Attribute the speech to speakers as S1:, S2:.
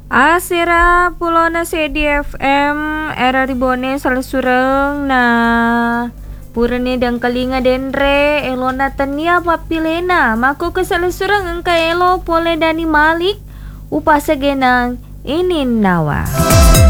S1: Asera pulona sedi FM era ribone salsureng na purane dang kalinga denre elona tania papilena mako kesalsureng engka elo pole Dani Malik upasa genang inin nawa.